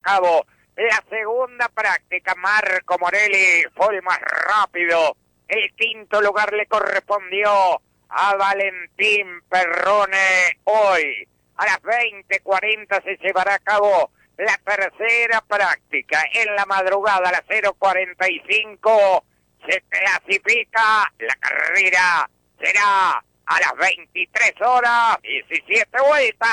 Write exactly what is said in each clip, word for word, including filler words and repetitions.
cabo la segunda práctica. Marco Morelli fue el más rápido. El quinto lugar le correspondió a Valentín Perrone. Hoy, a las veinte cuarenta, se llevará a cabo la tercera práctica. En la madrugada, a las cero cuarenta y cinco, se clasifica. La carrera será a las veintitrés horas, diecisiete vueltas.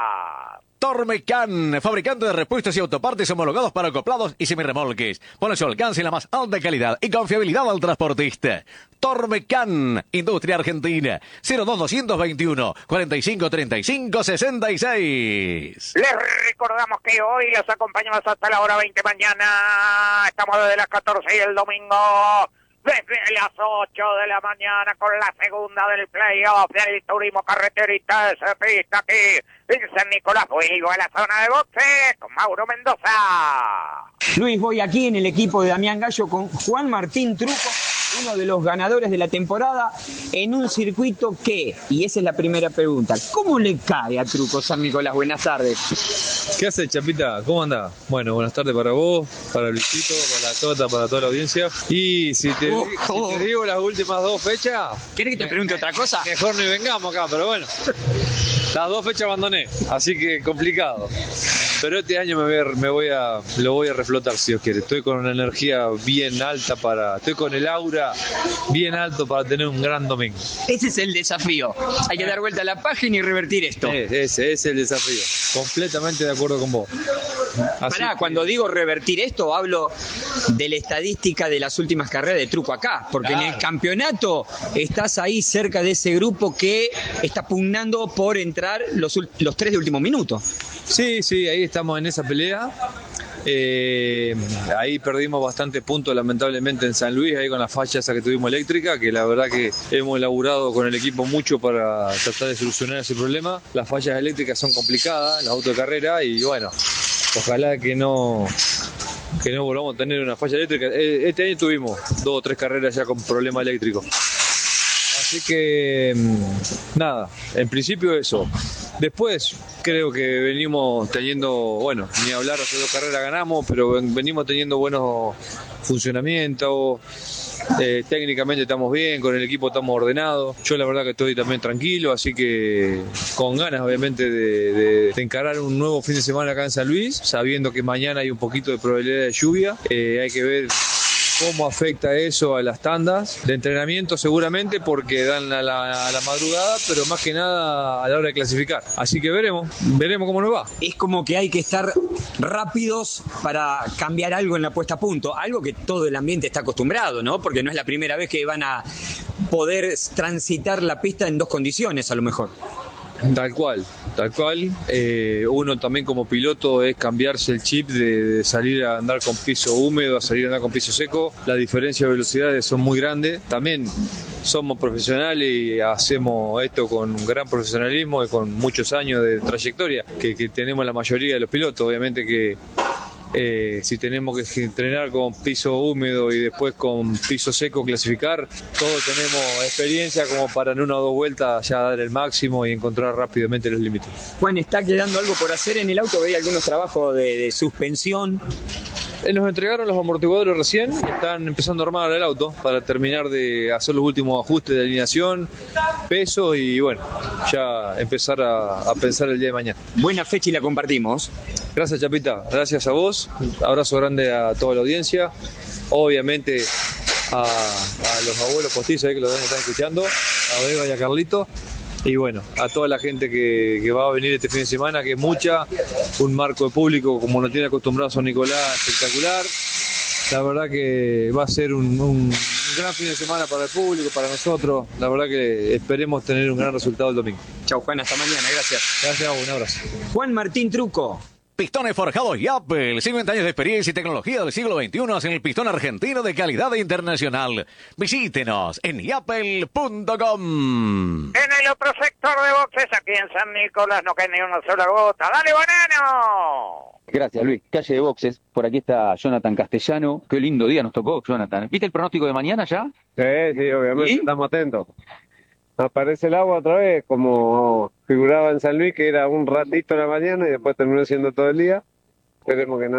Tormecan, fabricante de repuestos y autopartes homologados para acoplados y semirremolques. Pone a su alcance la más alta calidad y confiabilidad al transportista. Tormecan, Industria Argentina, cero dos dos veintiuno, cuarenta y cinco treinta y cinco sesenta y seis. Les recordamos que hoy los acompañamos hasta la hora veinte mañana. Estamos desde las catorce y el domingo desde las ocho de la mañana con la segunda del playoff del turismo carreterista de esa pista aquí en San Nicolás. Vuelvo a la zona de boxe con Mauro Mendoza. Luis, voy aquí en el equipo de Damián Gallo con Juan Martín Truco, uno de los ganadores de la temporada, en un circuito que, y esa es la primera pregunta, ¿cómo le cae a Truco San Nicolás? Buenas tardes. ¿Qué haces, Chapita? ¿Cómo andás? Bueno, buenas tardes para vos, para Luisito, para la Tota, para toda la audiencia. Y si te, Oh, oh. si te digo las últimas dos fechas... ¿Querés que te pregunte otra cosa? Mejor ni vengamos acá, pero bueno. Las dos fechas abandoné, así que complicado. Pero este año me voy, a, me voy a, lo voy a reflotar si Dios quiere. Estoy con una energía bien alta para, estoy con el aura bien alto para tener un gran domingo. Ese es el desafío. Hay que dar vuelta a la página y revertir esto. Ese, ese es el desafío. Completamente de acuerdo con vos. Así Pará, que, cuando digo revertir esto, hablo de la estadística de las últimas carreras de Truco acá, porque Claro. en el campeonato estás ahí cerca de ese grupo que está pugnando por entrar los, ul- los tres de último minuto. Sí, sí, ahí estamos en esa pelea. Eh, ahí perdimos bastantes puntos lamentablemente en San Luis, ahí con la falla esa que tuvimos eléctrica, que la verdad que hemos elaborado con el equipo mucho para tratar de solucionar ese problema. Las fallas eléctricas son complicadas, las autos de carrera, y bueno, ojalá que no que no volvamos a tener una falla eléctrica. Eh, Este año tuvimos dos o tres carreras ya con problema eléctrico. Así que nada, en principio eso. Después creo que venimos teniendo, bueno, ni hablar, hace dos carreras ganamos, pero ven- venimos teniendo buenos funcionamientos. Eh, técnicamente estamos bien, con el equipo estamos ordenados. Yo la verdad que estoy también tranquilo, así que con ganas obviamente de, de- de encarar un nuevo fin de semana acá en San Luis, sabiendo que mañana hay un poquito de probabilidad de lluvia. Eh, hay que ver cómo afecta eso a las tandas de entrenamiento seguramente, porque dan a la, a la madrugada, pero más que nada a la hora de clasificar. Así que veremos, veremos cómo nos va. Es como que hay que estar rápidos para cambiar algo en la puesta a punto, algo que todo el ambiente está acostumbrado, ¿no? Porque no es la primera vez que van a poder transitar la pista en dos condiciones, a lo mejor. Tal cual, tal cual. Eh, uno también como piloto es cambiarse el chip de, de salir a andar con piso húmedo a salir a andar con piso seco. La diferencia de velocidades son muy grandes. También somos profesionales y hacemos esto con un gran profesionalismo y con muchos años de trayectoria que, que tenemos la mayoría de los pilotos. Obviamente que Eh, si tenemos que entrenar con piso húmedo y después con piso seco clasificar, todos tenemos experiencia como para en una o dos vueltas ya dar el máximo y encontrar rápidamente los límites. Juan, ¿está quedando algo por hacer en el auto? Veía algunos trabajos de, de suspensión. Eh, Nos entregaron los amortiguadores recién y están empezando a armar el auto para terminar de hacer los últimos ajustes de alineación, peso y bueno, ya empezar a, a pensar el día de mañana. Buena fecha y la compartimos. Gracias, Chapita, gracias a vos, un abrazo grande a toda la audiencia, obviamente a, a los abuelos postizos ahí que lo están escuchando, a Beba y a Carlito, y bueno, a toda la gente que, que va a venir este fin de semana, que es mucha, un marco de público como nos tiene acostumbrado San Nicolás espectacular. La verdad que va a ser un, un, un gran fin de semana para el público, para nosotros. La verdad que esperemos tener un gran resultado el domingo. Chau, Juan, hasta mañana, gracias. Gracias, un abrazo. Juan Martín Truco. Pistones forjados Yapel, cincuenta años de experiencia y tecnología del siglo veintiuno en el pistón argentino de calidad internacional. Visítenos en yapel punto com. En el otro sector de boxes, aquí en San Nicolás, no cae ni una sola gota. ¡Dale, banano! Gracias, Luis. Calle de boxes. Por aquí está Jonathan Castellano. Qué lindo día nos tocó, Jonathan. ¿Viste el pronóstico de mañana ya? Sí, sí, obviamente, ¿Y? estamos atentos. Aparece el agua otra vez, como figuraba en San Luis, que era un ratito en la mañana y después terminó siendo todo el día. Esperemos que no.